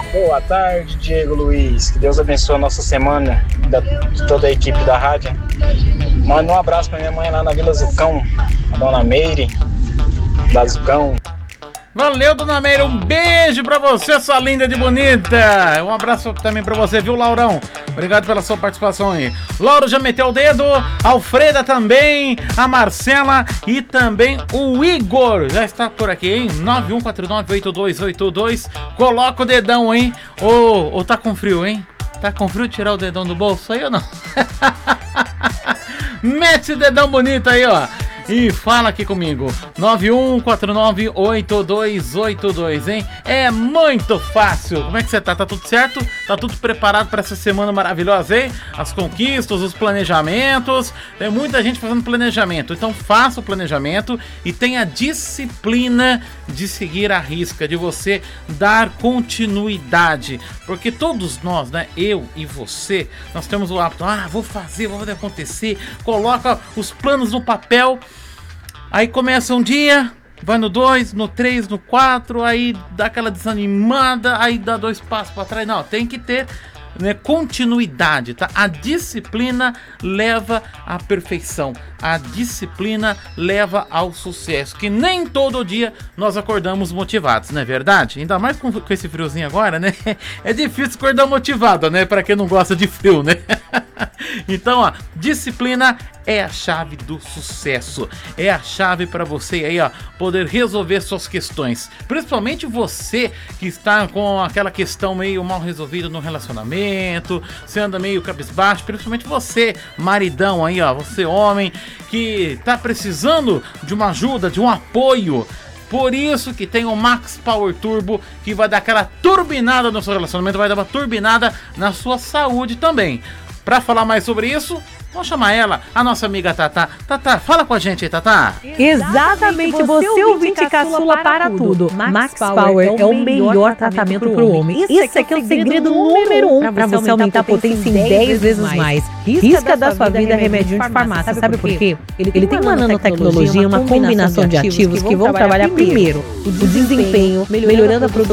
Boa tarde, Diego Luiz. Que Deus abençoe a nossa semana, de toda a equipe da rádio. Manda um abraço pra minha mãe lá na Vila Zucão, a dona Meire, da Zucão. Valeu, dona Meire, um beijo pra você, sua linda de bonita. Um abraço também pra você, viu, Laurão? Obrigado pela sua participação aí. Lauro já meteu o dedo, a Alfreda também, a Marcela e também o Igor. Já está por aqui, hein? 91498282. Coloca o dedão, hein? Ou tá com frio, hein? Tá com frio tirar o dedão do bolso aí ou não? Mete o dedão bonito aí, ó. E fala aqui comigo, 91498282, hein? É muito fácil. Como é que você tá? Tá tudo certo? Tá tudo preparado para essa semana maravilhosa, hein? As conquistas, os planejamentos. Tem muita gente fazendo planejamento. Então faça o planejamento e tenha disciplina de seguir a risca, de você dar continuidade. Porque todos nós, né? Eu e você, nós temos o hábito. Vou fazer acontecer. Coloca os planos no papel. Aí começa um dia, vai no 2, no 3, no 4, aí dá aquela desanimada, aí dá 2 passos para trás. Não, tem que ter, né, continuidade, tá? A disciplina leva à perfeição, a disciplina leva ao sucesso, que nem todo dia nós acordamos motivados, não é verdade? Ainda mais com esse friozinho agora, né? É difícil acordar motivado, né? Para quem não gosta de frio, né? Então, ó, disciplina é a chave do sucesso. É a chave para você aí, ó, poder resolver suas questões. Principalmente você que está com aquela questão meio mal resolvida no relacionamento, você anda meio cabisbaixo, principalmente você, maridão aí, ó, você homem que tá precisando de uma ajuda, de um apoio. Por isso que tem o Max Power Turbo, que vai dar aquela turbinada no seu relacionamento, vai dar uma turbinada na sua saúde também. Para falar mais sobre isso, vamos chamar ela, a nossa amiga Tatá. Tatá, fala com a gente aí, Tatá. Exatamente, você ouvinte caçula para tudo. Max Power é o melhor tratamento para o homem. Isso aqui é o segredo número 1 para você aumentar a potência em 10 vezes mais. Risca da sua vida remédio de farmácia. Sabe por quê? Ele tem uma nanotecnologia, uma combinação de ativos que vão trabalhar primeiro o desempenho, melhorando a produção